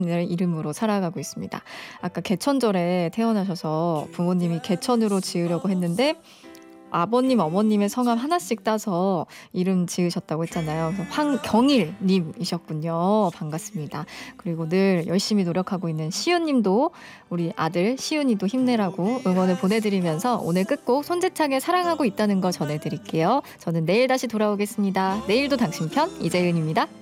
이름으로 살아가고 있습니다. 아까 개천절에 태어나셔서 부모님이 개천으로 지으려고 했는데 아버님, 어머님의 성함 하나씩 따서 이름 지으셨다고 했잖아요. 그래서 황경일 님이셨군요. 반갑습니다. 그리고 늘 열심히 노력하고 있는 시윤 님도 우리 아들 시윤이도 힘내라고 응원을 보내드리면서 오늘 끝곡 손재창의 사랑하고 있다는 거 전해드릴게요. 저는 내일 다시 돌아오겠습니다. 내일도 당신 편 이재은입니다.